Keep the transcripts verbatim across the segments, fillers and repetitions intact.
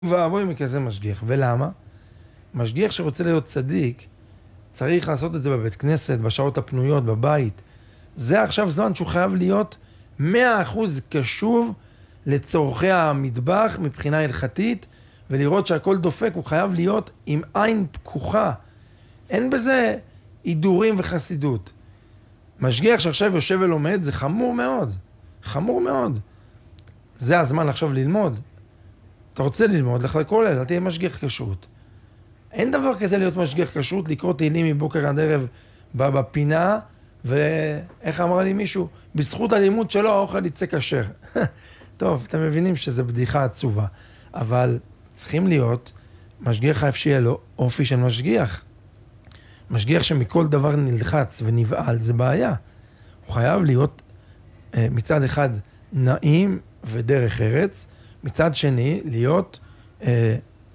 ואבוי מכזה משגיח. ולמה? משגיח שרוצה להיות צדיק, צריך לעשות את זה בבית כנסת, בשעות הפנויות, בבית. זה עכשיו זמן שהוא חייב להיות מאה אחוז קשוב לצורכי המטבח מבחינה הלכתית, ולראות שהכל דופק, הוא חייב להיות עם עין פקוחה. אין בזה הידורים וחסידות. משגיח שעכשיו יושב ולומד, זה חמור מאוד. חמור מאוד. זה הזמן עכשיו ללמוד. אתה רוצה ללמוד, לך לכל אלה, תהיה משגיח כשרות. אין דבר כזה להיות משגיח כשרות, לקרוא תהילים מבוקר עד ערב בפינה, ואיך אמר לי מישהו? בזכות הלימוד שלו האוכל יצא כשר. טוב, אתם מבינים שזה בדיחה עצובה. אבל צריכים להיות, משגיח חייב שיהיה לו אופי של משגיח. משגיח שמכל דבר נלחץ ונבעל, זה בעיה. הוא חייב להיות מצד אחד נעים ודרך ארץ, מצד שני להיות אה,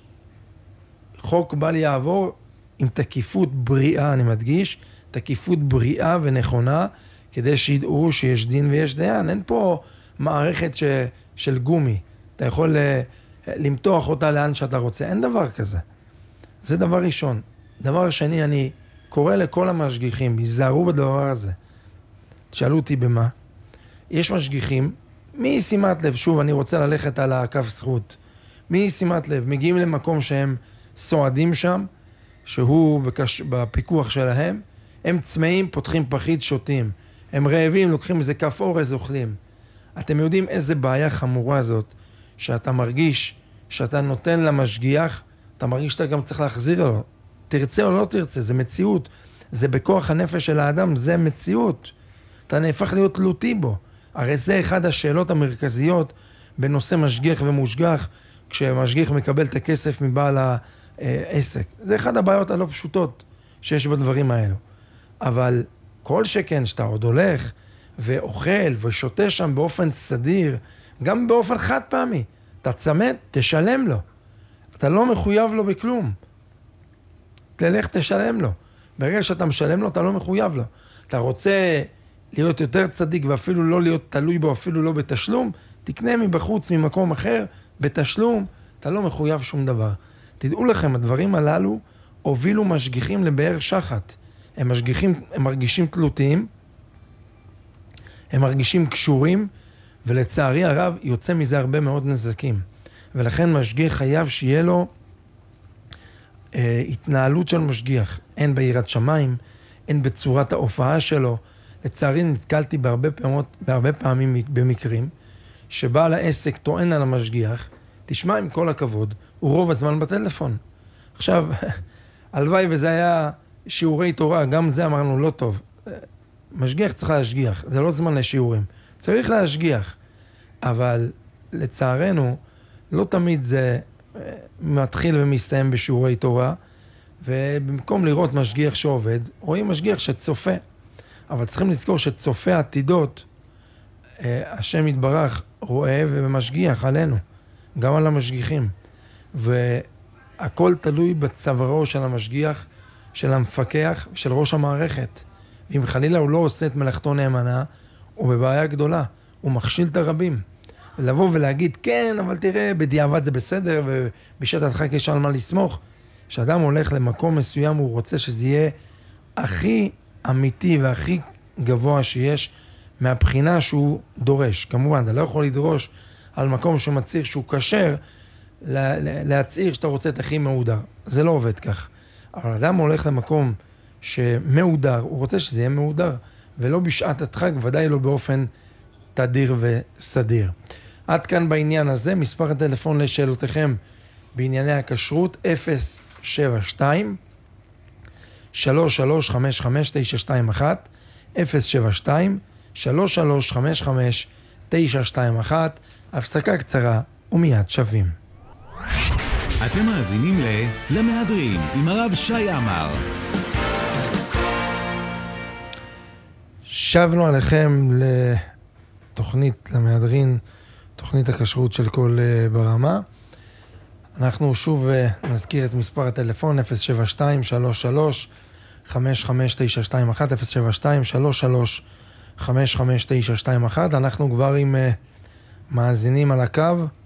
חוק בל יעבור עם תקיפות בריאה, אני מדגיש, תקיפות בריאה ונכונה, כדי שידעו שיש דין ויש דיין. אין פה מערכת ש, של גומי, אתה יכול אה, למתוח אותה לאן שאתה רוצה, אין דבר כזה. זה דבר ראשון. דבר שני, אני קורא לכל המשגיחים, ייזהרו בדבר הזה. שאלו אותי במה? יש משגיחים, מי שימת לב, שוב אני רוצה ללכת על הקו זכות, מי שימת לב, מגיעים למקום שהם סועדים שם, שהוא בקש... בפיקוח שלהם, הם צמאים, פותחים פחית, שותים, הם רעבים, לוקחים איזה כף אורז, אוכלים. אתם יודעים איזה בעיה חמורה זאת, שאתה מרגיש שאתה נותן למשגיח, אתה מרגיש שאתה גם צריך להחזיר לו, תרצה או לא תרצה, זה מציאות, זה בכוח הנפש של האדם, זה מציאות, אתה נהפך להיות תלותי בו. הרי זה אחד השאלות המרכזיות בנושא משגיח ומושגח, כשמשגיח מקבל את הכסף מבעל העסק. זה אחד הבעיות הלא פשוטות שיש בדברים האלו. אבל כל שכן שאתה עוד הולך ואוכל ושותה שם באופן סדיר, גם באופן חד פעמי, אתה צמת, תשלם לו. אתה לא מחויב לו בכלום. תלך תשלם לו. ברגע שאתה משלם לו, אתה לא מחויב לו. אתה רוצה להיות יותר צדיק ואפילו לא להיות תלוי בו, אפילו לא בתשלום, תקנה מבחוץ, ממקום אחר, בתשלום, אתה לא מחויב שום דבר. תדעו לכם, הדברים הללו הובילו משגיחים לבאר שחת. הם משגיחים, הם מרגישים תלותיים, הם מרגישים קשורים, ולצערי הרב יוצא מזה הרבה מאוד נזקים. ולכן משגיח חייב שיהיה לו אה, התנהלות של משגיח, אין ביראת שמיים, אין בצורת ההופעה שלו. לצערי נתקלתי בהרבה פעמים, בהרבה פעמים במקרים, שבעל העסק טוען על המשגיח, תשמע עם כל הכבוד, הוא רוב הזמן בטלפון. עכשיו, הלוואי וזה היה שיעורי תורה, גם זה אמרנו לא טוב. משגיח צריך להשגיח, זה לא זמן לשיעורים. צריך להשגיח, אבל לצערנו, לא תמיד זה מתחיל ומסתיים בשיעורי תורה, ובמקום לראות משגיח שעובד, רואים משגיח שצופה. אבל צריכים לזכור שצופה עתידות, השם יתברך רואה ומשגיח עלינו, גם על המשגיחים. והכל תלוי בצווארו של המשגיח, של המפקח, של ראש המערכת. ואם חלילה הוא לא עושה את מלאכתו נאמנה, הוא בבעיה גדולה, הוא מכשיל את הרבים. לבוא ולהגיד, כן, אבל תראה, בדיעבד זה בסדר, ובשעת הדחק יש על מה לסמוך. כשאדם הולך למקום מסוים, הוא רוצה שזה יהיה הכי אמיתי והכי גבוה שיש מהבחינה שהוא דורש. כמובן, אתה לא יכול לדרוש על מקום שמצהיר שהוא כשר, להצהיר שאתה רוצה את הכי מהודר. זה לא עובד כך. אבל אדם הולך למקום שמהודר, הוא רוצה שזה יהיה מהודר, ולא בשעת הדחק, ודאי לא באופן תדיר וסדיר. עד כאן בעניין הזה, מספר הטלפון לשאלותיכם בענייני הכשרות, אפס שבע שתיים שלוש שלוש חמש חמש תשע שתיים אחת, אפס שבע שתיים שלוש שלוש חמש חמש תשע שתיים אחת. הפסקה קצרה ומיד שווים. אתם מאזינים ל למהדרין עם הרב שי עמר. שבנו עליכם לתוכנית למהדרין, תוכנית הכשרות של כל ברמה. אנחנו שוב נזכיר את מספר הטלפון אפס שבע שתיים שלוש שלוש חמש חמש תשע שתיים אחת, אפס שבע שתיים שלוש שלוש חמש חמש תשע שתיים אחת. אנחנו כבר עם מאזינים על הקו.